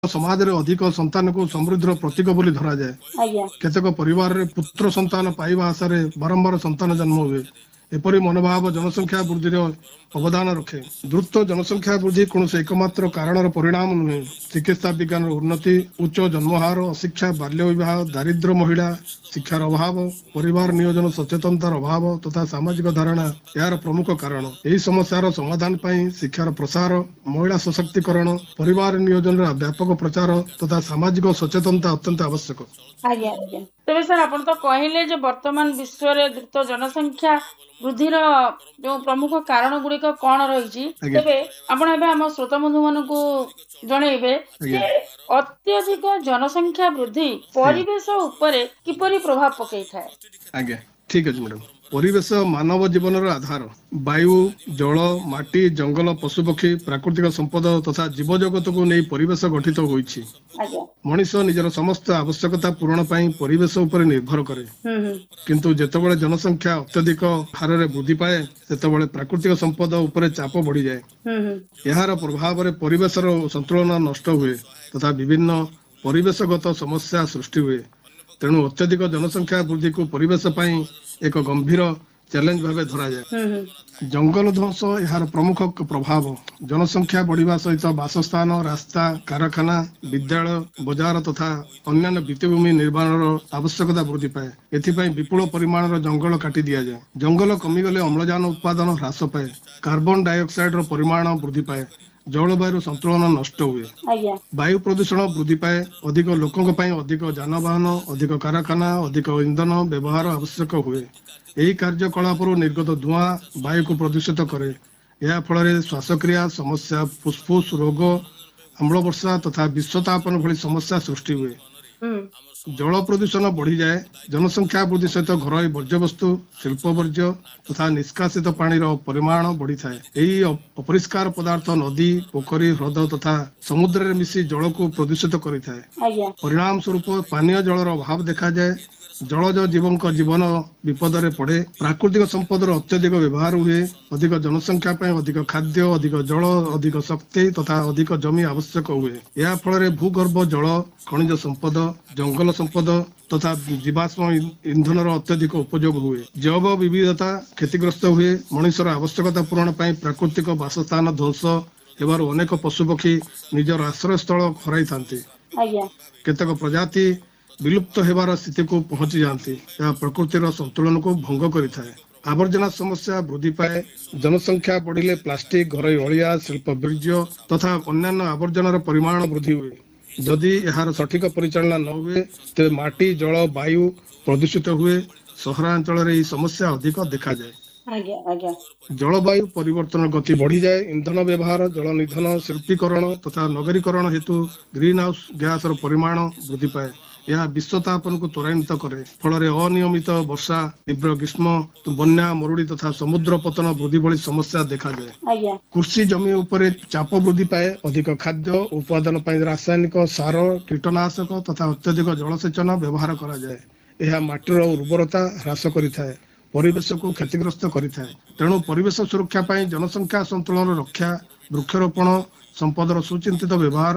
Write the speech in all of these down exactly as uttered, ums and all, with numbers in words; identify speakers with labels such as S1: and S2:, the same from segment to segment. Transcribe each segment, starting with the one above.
S1: समाज रे अधिक संतान को समृद्धि प्रतीक बोली धरा जाए।
S2: ଆଜ୍ଞା
S1: केतेक परिवार रे पुत्र संतान पाइबा आशा रे बारंबार संतान जन्म हुए। एपरी मनोभाव जनसंख्या वृद्धि अवदान रखे। द्रुत जनसंख्या वृद्धि कौन एकमात्र कारण परिणाम नुहे। चिकित्सा विज्ञान उन्नति, उच्च जन्महार, अशिक्षा, बाल्य विवाह, दारिद्र्य, महिला शिक्षार अभाव, परिवार नियोजन सचेतनतार अभाव तथा सामाजिक धारणा यार प्रमुख कारण। यही समस्यार समाधान पाई शिक्षार प्रसार, महिला सशक्तिकरण, परिवार नियोजन व्यापक प्रचार तथा सामाजिक सचेतनता अत्यंत आवश्यक।
S2: ଆଜ୍ଞା ଆଜ୍ଞା ତେବେ ସାର୍ ଆପଣ ତ କହିଲେ ଯେ ବର୍ତ୍ତମାନ ବିଶ୍ୱରେ ଦ୍ରୁତ ଜନସଂଖ୍ୟା ବୃଦ୍ଧିର ଯୋଉ ପ୍ରମୁଖ କାରଣ ଗୁଡିକ କଣ ରହିଛି, ତେବେ ଆପଣ ଏବେ ଆମ ଶ୍ରୋତା ବନ୍ଧୁ ମାନଙ୍କୁ ଜଣେଇବେ ଯେ ଅତ୍ୟଧିକ ଜନସଂଖ୍ୟା ବୃଦ୍ଧି ପରିବେଶ ଉପରେ କିପରି ପ୍ରଭାବ ପକେଇଥାଏ।
S1: ଆଜ୍ଞା ଠିକ ଅଛି ମ୍ୟାଡାମ। ପରିବେଶ ମାନବ ଜୀବନର ଆଧାର। ବାୟୁ, ଜଳ, ମାଟି, ଜଙ୍ଗଲ, ପଶୁପକ୍ଷୀ, ପ୍ରାକୃତିକ ସମ୍ପଦ ତଥା ଜୀବଜଗତକୁ ନେଇ ପରିବେଶ ଗଠିତ ହୋଇଛି।
S2: ଆଜ୍ଞା
S1: ମଣିଷ ନିଜର ସମସ୍ତ ଆବଶ୍ୟକତା ପୂରଣ ପାଇଁ ପରିବେଶ ଉପରେ ନିର୍ଭର କରେ।
S2: ହୁଁ ହୁଁ
S1: କିନ୍ତୁ ଯେତେବେଳେ ଜନସଂଖ୍ୟା ଅତ୍ୟଧିକ ହାରରେ ବୃଦ୍ଧି ପାଏ ସେତେବେଳେ ପ୍ରାକୃତିକ ସମ୍ପଦ ଉପରେ ଚାପ ବଢିଯାଏ।
S2: ହୁଁ ହୁଁ
S1: ଏହାର ପ୍ରଭାବରେ ପରିବେଶର ସନ୍ତୁଳନ ନଷ୍ଟ ହୁଏ ତଥା ବିଭିନ୍ନ ପରିବେଶଗତ ସମସ୍ୟା ସୃଷ୍ଟି ହୁଏ। ତେଣୁ ଅତ୍ୟଧିକ ଜନସଂଖ୍ୟା ବୃଦ୍ଧିକୁ ପରିବେଶ ପାଇଁ ଏକ ଗମ୍ଭୀର ଚ୍ୟାଲେଞ୍ଜ ଭାବେ ଧରାଯାଏ।
S2: ହୁଁ ହୁଁ
S1: ଜଙ୍ଗଲ ଧ୍ୱଂସ ଏହାର ପ୍ରମୁଖ ପ୍ରଭାବ। ଜନସଂଖ୍ୟା ବଢିବା ସହିତ ବାସସ୍ଥାନ, ରାସ୍ତା, କାରଖାନା, ବିଦ୍ୟାଳୟ, ବଜାର ତଥା ଅନ୍ୟାନ୍ୟ ଭିତ୍ତିଭୂମି ନିର୍ମାଣର ଆବଶ୍ୟକତା ବୃଦ୍ଧି ପାଏ। ଏଥିପାଇଁ ବିପୁଳ ପରିମାଣର ଜଙ୍ଗଲ କାଟି ଦିଆଯାଏ। ଜଙ୍ଗଲ କମିଗଲେ ଅମ୍ଳଜାନ ଉତ୍ପାଦନ ହ୍ରାସ ପାଏ, କାର୍ବନ ଡାଇଅକ୍ସାଇଡର ପରିମାଣ ବୃଦ୍ଧି ପାଏ, ଜଳବାୟୁର ସନ୍ତୁଳନ ନଷ୍ଟ ହୁଏ,
S2: ଆଜ୍ଞା
S1: ବାୟୁ ପ୍ରଦୂଷଣ ବୃଦ୍ଧି ପାଏ। ଅଧିକ ଲୋକଙ୍କ ପାଇଁ ଅଧିକ ଯାନବାହନ, ଅଧିକ କାରଖାନା, ଅଧିକ ଇନ୍ଧନ ବ୍ୟବହାର ଆବଶ୍ୟକ ହୁଏ। ଏହି କାର୍ଯ୍ୟକଳାପରୁ ନିର୍ଗତ ଧୂଆଁ ବାୟୁକୁ ପ୍ରଦୂଷିତ କରେ। ଏହା ଫଳରେ ଶ୍ୱାସକ୍ରିୟା ସମସ୍ୟା, ଫୁସଫୁସ ରୋଗ, ଅମ୍ଳ ବର୍ଷା ତଥା ବିଶ୍ୱତାପନ ଭଳି ସମସ୍ୟା ସୃଷ୍ଟି ହୁଏ।
S2: ହୁଁ
S1: ଜଳ ପ୍ରଦୂଷଣ ବଢିଯାଏ। ଜନସଂଖ୍ୟା ବୃଦ୍ଧି ସହିତ ଘରୋଇ ବର୍ଜ୍ୟବସ୍ତୁ, ଶିଳ୍ପ ବର୍ଜ୍ୟ ତଥା ନିଷ୍କାସିତ ପାଣିର ପରିମାଣ ବଢିଥାଏ। ଏହି ଅପରିଷ୍କାର ପଦାର୍ଥ ନଦୀ, ପୋଖରୀ, ହ୍ରଦ ତଥା ସମୁଦ୍ରରେ ମିଶି ଜଳକୁ ପ୍ରଦୂଷିତ କରିଥାଏ।
S2: ଆଜ୍ଞା
S1: ପରିଣାମ ସ୍ୱରୂପ ପାନୀୟ ଜଳର ଅଭାବ ଦେଖାଯାଏ। ଜଳଜ ଜୀବଙ୍କ ଜୀବନ ବିପଦରେ ପଡେ। ପ୍ରାକୃତିକ ସମ୍ପଦର ଅତ୍ୟଧିକ ବ୍ୟବହାର ହୁଏ। ଅଧିକ ଜନସଂଖ୍ୟା ପାଇଁ ଅଧିକ ଖାଦ୍ୟ, ଅଧିକ ଜଳ, ଅଧିକ ଶକ୍ତି ତଥା ଅଧିକ ଜମି ଆବଶ୍ୟକ ହୁଏ। ଏହା ଫଳରେ ଭୂଗର୍ଭ ଜଳ, ଖଣିଜ ସମ୍ପଦ, ଜଙ୍ଗଲ ସମ୍ପଦ ତଥା ଜୀବାଶ୍ମ ଇନ୍ଧନର ଅତ୍ୟଧିକ ଉପଯୋଗ ହୁଏ। ଜୈବ ବିବିଧତା କ୍ଷତିଗ୍ରସ୍ତ ହୁଏ। ମଣିଷର ଆବଶ୍ୟକତା ପୂରଣ ପାଇଁ ପ୍ରାକୃତିକ ବାସସ୍ଥାନ ଧ୍ୱଂସ ହେବାରୁ ଅନେକ ପଶୁପକ୍ଷୀ ନିଜର ଆଶ୍ରୟସ୍ଥଳ ହରାଇଥାନ୍ତି।
S2: ଆଜ୍ଞା
S1: କେତେକ ପ୍ରଜାତି ବିଲୁପ୍ତ ହେବାର ସ୍ଥିତିକୁ ପହଞ୍ଚି ଯାଆନ୍ତି। ଏହା ପ୍ରକୃତିର ସନ୍ତୁଳନକୁ ଭଙ୍ଗ କରିଥାଏ। ଆବର୍ଜନା ସମସ୍ୟା ବୃଦ୍ଧି ପାଏ। ଜନସଂଖ୍ୟା ବଢିଲେ ପ୍ଲାଷ୍ଟିକ, ଘରୋଇ ଅଳିଆ, ଶିଳ୍ପ ବର୍ଜ୍ୟ ତଥା ଅନ୍ୟାନ୍ୟ ଆବର୍ଜନାର ପରିମାଣ ବୃଦ୍ଧି ହୁଏ। ଯଦି ଏହାର ସଠିକ ପରିଚାଳନା ନ ହୁଏ ତେବେ ମାଟି, ଜଳ, ବାୟୁ ପ୍ରଦୂଷିତ ହୁଏ। ସହରାଞ୍ଚଳରେ ଏହି ସମସ୍ୟା ଅଧିକ ଦେଖାଯାଏ।
S2: ଆଜ୍ଞା ଆଜ୍ଞା
S1: ଜଳବାୟୁ ପରିବର୍ତ୍ତନ ଗତି ବଢିଯାଏ। ଇନ୍ଧନ ବ୍ୟବହାର, ଜଳ ନିଧନ, ଶିଳ୍ପୀକରଣ ତଥା ନଗରୀକରଣ ହେତୁ ଗ୍ରୀନ ହାଉସ ଗ୍ୟାସର ପରିମାଣ ବୃଦ୍ଧି ପାଏ। ଏହା ବିଶ୍ୱତାପନକୁ ତ୍ୱରାନ୍ୱିତ କରେ। ଫଳରେ ଅନିୟମିତ ବର୍ଷା, ତୀବ୍ର ଗ୍ରୀଷ୍ମ, ବନ୍ୟା, ମରୁଡି ତଥା ସମୁଦ୍ର ପତନ ବୃଦ୍ଧି ଭଳି ସମସ୍ୟା ଦେଖାଯାଏ।
S2: ଆଜ୍ଞା
S1: କୃଷି ଜମି ଉପରେ ଚାପ ବୃଦ୍ଧି ପାଏ। ଅଧିକ ଖାଦ୍ୟ ଉତ୍ପାଦନ ପାଇଁ ରାସାୟନିକ ସାର, କୀଟନାଶକ ତଥା ଅତ୍ୟଧିକ ଜଳସେଚନ ବ୍ୟବହାର କରାଯାଏ। ଏହା ମାଟିର ଉର୍ବରତା ହ୍ରାସ କରିଥାଏ, ପରିବେଶକୁ କ୍ଷତିଗ୍ରସ୍ତ କରିଥାଏ। ତେଣୁ ପରିବେଶ ସୁରକ୍ଷା ପାଇଁ ଜନସଂଖ୍ୟା ସନ୍ତୁଳନ ରକ୍ଷା, ବୃକ୍ଷରୋପଣ, ସମ୍ପଦର ସୁଚିନ୍ତିତ ବ୍ୟବହାର,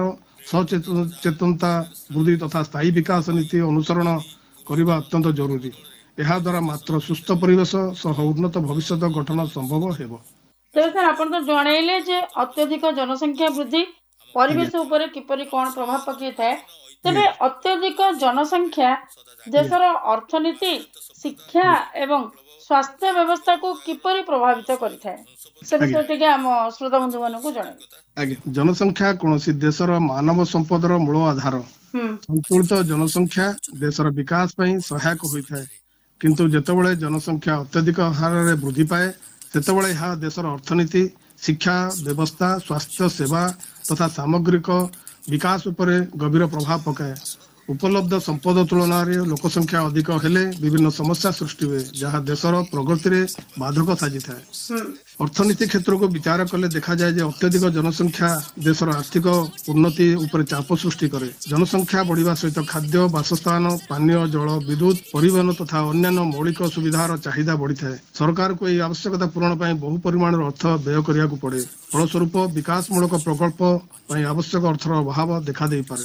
S1: ସଚେତନତା ବୃଦ୍ଧି ତଥା ସ୍ଥାୟୀ ବିକାଶ ନୀତି ଅନୁସରଣ କରିବା ଅତ୍ୟନ୍ତ ଜରୁରୀ। ଏହା ଦ୍ୱାରା ମାତ୍ର ସୁସ୍ଥ ପରିବେଶ ସହ ଉନ୍ନତ ଭବିଷ୍ୟତ ଗଠନ ସମ୍ଭବ ହେବ।
S2: ତେବେ ସାର୍ ଆପଣ ତ ଜଣେଇଲେ ଯେ ଅତ୍ୟଧିକ ଜନସଂଖ୍ୟା ବୃଦ୍ଧି ପରିବେଶ ଉପରେ କିପରି କଣ ପ୍ରଭାବ ପକେଇଥାଏ। ତେବେ ଅତ୍ୟଧିକ ଜନସଂଖ୍ୟା ଦେଶର ଅର୍ଥନୀତି, ଶିକ୍ଷା ଏବଂ ସ୍ୱାସ୍ଥ୍ୟ ବ୍ୟବସ୍ଥାକୁ କିପରି ପ୍ରଭାବିତ କରିଥାଏ, ସେ ବିଷୟରେ ଟିକେ ଆମ ଶ୍ରୋତା ବନ୍ଧୁ ମାନଙ୍କୁ ଜଣାଇବେ।
S1: ଆଜ୍ଞା, ଜନସଂଖ୍ୟା କୌଣସି ଦେଶର ମାନବ ସମ୍ପଦର ମୂଳ ଆଧାର। ସନ୍ତୁଳିତ ଜନସଂଖ୍ୟା ଦେଶର ବିକାଶ ପାଇଁ ସହାୟକ ହୋଇଥାଏ। କିନ୍ତୁ ଯେତେବେଳେ ଜନସଂଖ୍ୟା ଅତ୍ୟଧିକ ହାରରେ ବୃଦ୍ଧି ପାଏ ସେତେବେଳେ ଏହା ଦେଶର ଅର୍ଥନୀତି, ଶିକ୍ଷା ବ୍ୟବସ୍ଥା, ସ୍ୱାସ୍ଥ୍ୟ ସେବା ତଥା ସାମଗ୍ରିକ ବିକାଶ ଉପରେ ଗଭୀର ପ୍ରଭାବ ପକାଏ। ଉପଲବ୍ଧ ସମ୍ପଦ ତୁଳନାରେ ଲୋକ ସଂଖ୍ୟା ଅଧିକ ହେଲେ ବିଭିନ୍ନ ସମସ୍ୟା ସୃଷ୍ଟି ହୁଏ ଯାହା ଦେଶର ପ୍ରଗତିରେ ବାଧକ ସାଜିଥାଏ। ଅର୍ଥନୀତି କ୍ଷେତ୍ରକୁ ବିଚାର କଲେ ଦେଖାଯାଏ ଯେ ଅତ୍ୟଧିକ ଜନସଂଖ୍ୟା ଦେଶର ଆର୍ଥିକ ଉନ୍ନତି ଉପରେ ଚାପ ସୃଷ୍ଟି କରେ। ଜନସଂଖ୍ୟା ବଢିବା ସହିତ ଖାଦ୍ୟ, ବାସସ୍ଥାନ, ପାନୀୟ ଜଳ, ବିଦ୍ୟୁତ୍, ପରିବହନ ତଥା ଅନ୍ୟାନ୍ୟ ମୌଳିକ ସୁବିଧାର ଚାହିଦା ବଢିଥାଏ। ସରକାରକୁ ଏହି ଆବଶ୍ୟକତା ପୂରଣ ପାଇଁ ବହୁ ପରିମାଣର ଅର୍ଥ ବ୍ୟୟ କରିବାକୁ ପଡେ। ଫଳସ୍ୱରୂପ ବିକାଶମୂଳକ ପ୍ରକଳ୍ପ ପାଇଁ ଆବଶ୍ୟକ ଅର୍ଥର ଅଭାବ ଦେଖାଦେଇପାରେ।